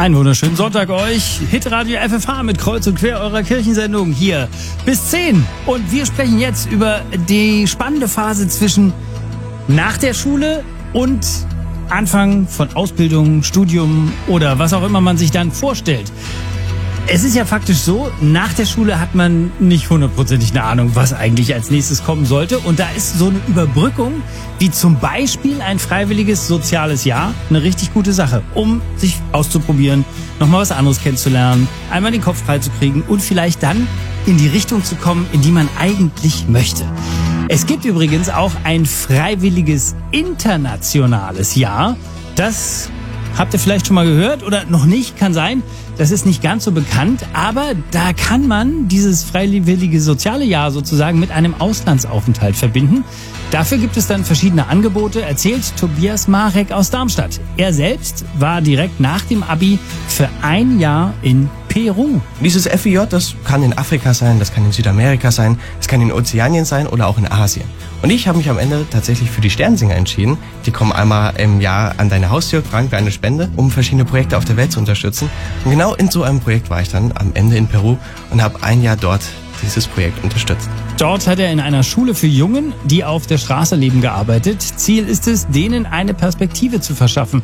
Einen wunderschönen Sonntag euch. Hitradio FFH mit Kreuz und Quer eurer Kirchensendung hier bis 10. Und wir sprechen jetzt über die spannende Phase zwischen nach der Schule und Anfang von Ausbildung, Studium oder was auch immer man sich dann vorstellt. Es ist ja faktisch so, nach der Schule hat man nicht hundertprozentig eine Ahnung, was eigentlich als nächstes kommen sollte. Und da ist so eine Überbrückung, wie zum Beispiel ein freiwilliges soziales Jahr, eine richtig gute Sache, um sich auszuprobieren, nochmal was anderes kennenzulernen, einmal den Kopf frei zu kriegen und vielleicht dann in die Richtung zu kommen, in die man eigentlich möchte. Es gibt übrigens auch ein freiwilliges internationales Jahr. Das habt ihr vielleicht schon mal gehört oder noch nicht, kann sein. Das ist nicht ganz so bekannt, aber da kann man dieses freiwillige soziale Jahr sozusagen mit einem Auslandsaufenthalt verbinden. Dafür gibt es dann verschiedene Angebote, erzählt Tobias Marek aus Darmstadt. Er selbst war direkt nach dem Abi für ein Jahr in Peru. Dieses FIJ, das kann in Afrika sein, das kann in Südamerika sein, das kann in Ozeanien sein oder auch in Asien. Und ich habe mich am Ende tatsächlich für die Sternsinger entschieden. Die kommen einmal im Jahr an deine Haustür, fragen für eine Spende, um verschiedene Projekte auf der Welt zu unterstützen. Und genau in so einem Projekt war ich dann am Ende in Peru und habe ein Jahr dort dieses Projekt unterstützt. Dort hat er in einer Schule für Jungen, die auf der Straße leben, gearbeitet. Ziel ist es, denen eine Perspektive zu verschaffen.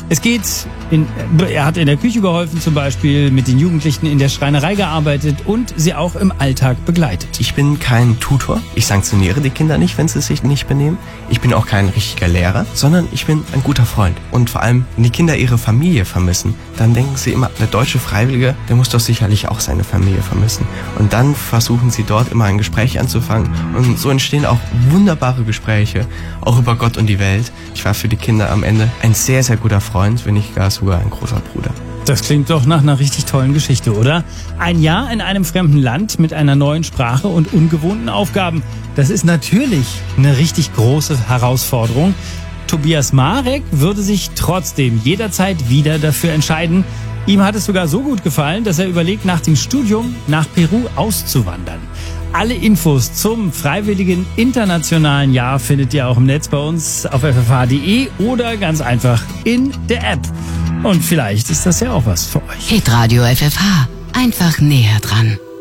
Er hat in der Küche geholfen, zum Beispiel mit den Jugendlichen in der Schreinerei gearbeitet und sie auch im Alltag begleitet. Ich bin kein Tutor. Ich sanktioniere die Kinder nicht, wenn sie sich nicht benehmen. Ich bin auch kein richtiger Lehrer, sondern ich bin ein guter Freund. Und vor allem, wenn die Kinder ihre Familie vermissen, dann denken sie immer, der deutsche Freiwillige, der muss doch sicherlich auch seine Familie vermissen. Und dann versuchen sie dort immer ein Gespräch anzufangen. Und so entstehen auch wunderbare Gespräche, auch über Gott und die Welt. Ich war für die Kinder am Ende ein sehr, sehr guter Freund, wenn nicht gar sogar ein großer Bruder. Das klingt doch nach einer richtig tollen Geschichte, oder? Ein Jahr in einem fremden Land mit einer neuen Sprache und ungewohnten Aufgaben. Das ist natürlich eine richtig große Herausforderung. Tobias Marek würde sich trotzdem jederzeit wieder dafür entscheiden. Ihm hat es sogar so gut gefallen, dass er überlegt, nach dem Studium nach Peru auszuwandern. Alle Infos zum freiwilligen internationalen Jahr findet ihr auch im Netz bei uns auf ffh.de oder ganz einfach in der App. Und vielleicht ist das ja auch was für euch. Hitradio FFH. Einfach näher dran.